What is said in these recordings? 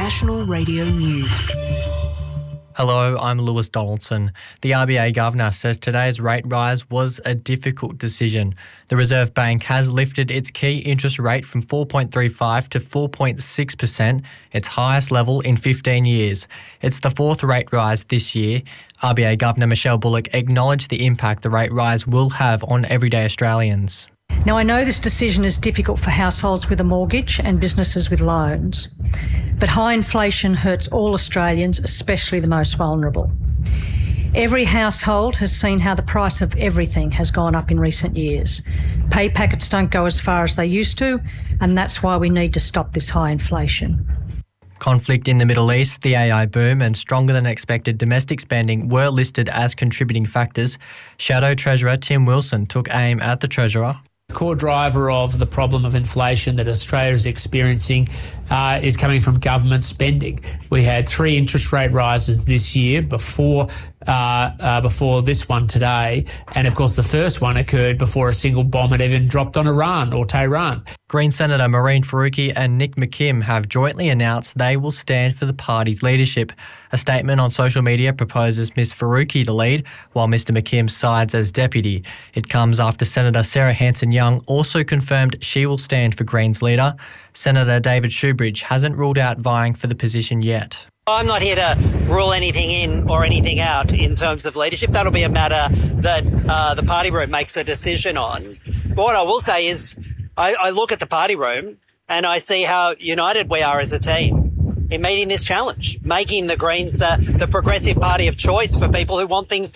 National Radio News. Hello, I'm Lewis Donaldson. The RBA Governor says today's rate rise was a difficult decision. The Reserve Bank has lifted its key interest rate from 4.35% to 4.6%, its highest level in 15 years. It's the fourth rate rise this year. RBA Governor Michelle Bullock acknowledged the impact the rate rise will have on everyday Australians. Now, I know this decision is difficult for households with a mortgage and businesses with loans, but high inflation hurts all Australians, especially the most vulnerable. Every household has seen how the price of everything has gone up in recent years. Pay packets don't go as far as they used to, and that's why we need to stop this high inflation. Conflict in the Middle East, the AI boom and stronger than expected domestic spending were listed as contributing factors. Shadow Treasurer Tim Wilson took aim at the Treasurer. The core driver of the problem of inflation that Australia is experiencing is coming from government spending. We had 3 interest rate rises this year before this one today, and of course the first one occurred before a single bomb had even dropped on Iran or Tehran. Green Senator Maureen Faruqi and Nick McKim have jointly announced they will stand for the party's leadership. A statement on social media proposes Ms Faruqi to lead, while Mr McKim sides as deputy. It comes after Senator Sarah Hanson-Young also confirmed she will stand for Greens leader. Senator David Shoebridge hasn't ruled out vying for the position yet. I'm not here to rule anything in or anything out in terms of leadership. That'll be a matter that the party room makes a decision on. But what I will say is I look at the party room and I see how united we are as a team in meeting this challenge, making the Greens the progressive party of choice for people who want things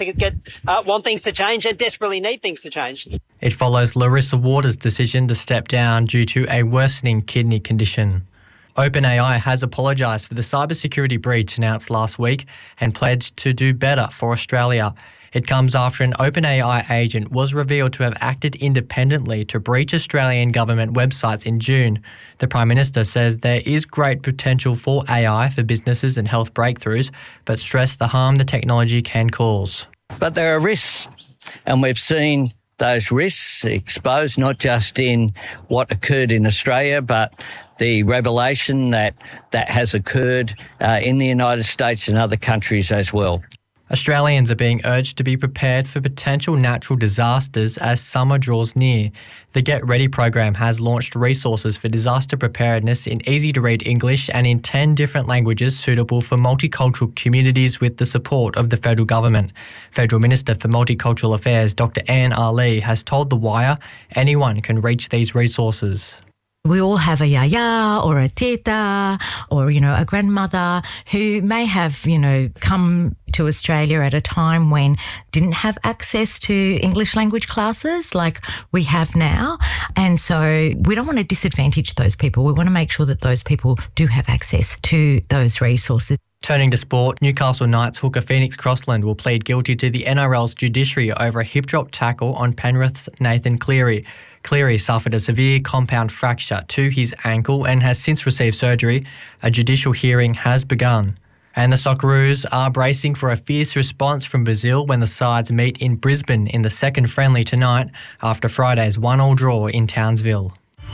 to change and desperately need things to change. It follows Larissa Waters' decision to step down due to a worsening kidney condition. OpenAI has apologised for the cybersecurity breach announced last week and pledged to do better for Australia. It comes after an OpenAI agent was revealed to have acted independently to breach Australian government websites in June. The Prime Minister says there is great potential for AI for businesses and health breakthroughs, but stressed the harm the technology can cause. But there are risks, and we've seen those risks exposed not just in what occurred in Australia, but the revelation that has occurred in the United States and other countries as well. Australians are being urged to be prepared for potential natural disasters as summer draws near. The Get Ready program has launched resources for disaster preparedness in easy-to-read English and in 10 different languages suitable for multicultural communities with the support of the federal government. Federal Minister for Multicultural Affairs Dr Anne Ali has told The Wire anyone can reach these resources. We all have a yaya or a tita or, a grandmother who may have, come to Australia at a time when didn't have access to English language classes like we have now. And so we don't want to disadvantage those people. We want to make sure that those people do have access to those resources. Turning to sport, Newcastle Knights hooker Phoenix Crossland will plead guilty to the NRL's judiciary over a hip-drop tackle on Penrith's Nathan Cleary. Cleary suffered a severe compound fracture to his ankle and has since received surgery. A judicial hearing has begun. And the Socceroos are bracing for a fierce response from Brazil when the sides meet in Brisbane in the second friendly tonight after Friday's 1-1 draw in Townsville.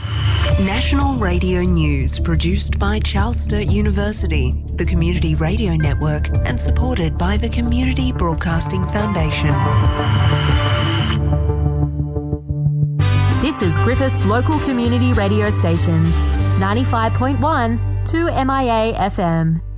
National Radio News, produced by Charles Sturt University, the Community Radio Network, and supported by the Community Broadcasting Foundation. This is Griffith's local community radio station, 95.1 2MIA FM.